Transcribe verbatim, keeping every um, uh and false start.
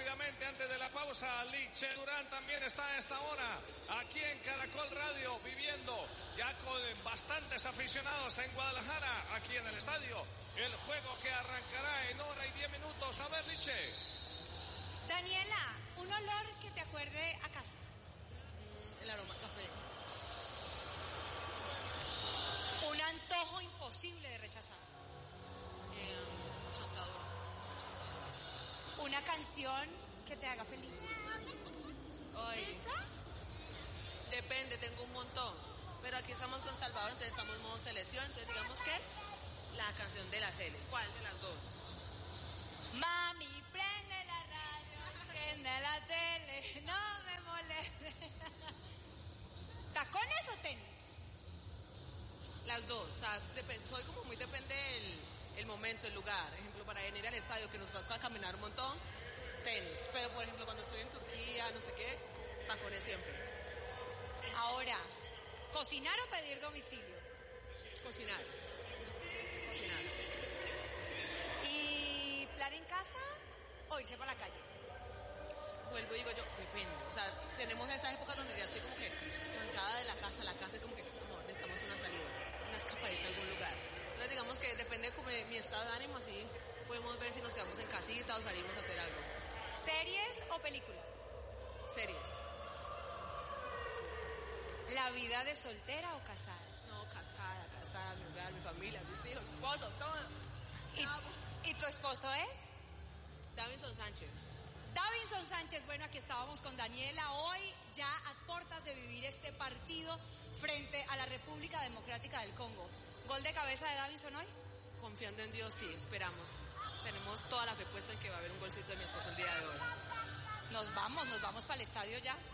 rápidamente antes de la pausa. Liche Durán también está a esta hora aquí en Caracol Radio, viviendo ya con bastantes aficionados en Guadalajara, aquí en el estadio. El juego que arrancará en hora y diez minutos. A ver, Liche. Daniela, un olor que te acuerde a casa. Mm, el aroma café. Un antojo imposible de rechazar. Eh, chantador. Una canción que te haga feliz. Ay, ¿Esa? depende, tengo un montón. Pero aquí estamos con Salvador, entonces estamos en modo selección. Entonces digamos que la canción de la Cele. ¿Cuál de las dos? Mami, prende la radio, prende la tele, no me moleste. ¿Tacones o tenis? Las dos, o sea, dep- soy como muy depende del el momento, el lugar. Por ejemplo, para venir al estadio que nos toca caminar un montón, tenis. Pero por ejemplo, cuando estoy en Turquía, no sé qué, tacones siempre. Ahora, ¿cocinar o pedir domicilio? Cocinar. Cocinar. ¿Y plan en casa o irse para la calle? Vuelvo y digo yo, depende. O sea, tenemos esas épocas donde ya estoy como que cansada de la casa. La casa es como que, amor, necesitamos una salida, una escapadita a algún lugar. Entonces digamos que depende como de mi estado de ánimo, así podemos ver si nos quedamos en casita o salimos a hacer algo. ¿Series o películas? Series. ¿La vida de soltera o casada? No, casada, casada, mi hogar, mi familia, mis hijos, mi esposo, todo. ¿Y, ¿y tu esposo es? Davinson Sánchez. Davinson Sánchez. Bueno, aquí estábamos con Daniela hoy, ya a puertas de vivir este partido frente a la República Democrática del Congo. ¿Gol de cabeza de Davinson hoy? Confiando en Dios, sí, esperamos. Tenemos toda la fe puesta en que va a haber un golcito de mi esposo el día de hoy. Nos vamos, nos vamos para el estadio ya.